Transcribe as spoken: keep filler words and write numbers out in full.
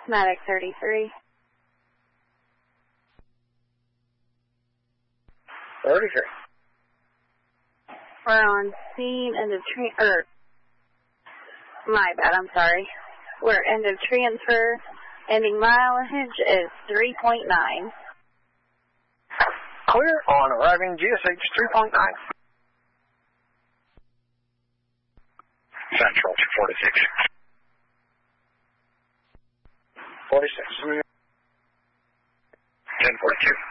Matic thirty-three. thirty-three. We're on scene, end of train, er, my bad, I'm sorry. We're end of transfer, ending mileage is three point nine. Clear on arriving G S H three point nine. Central two forty-six. forty-six. ten forty-two.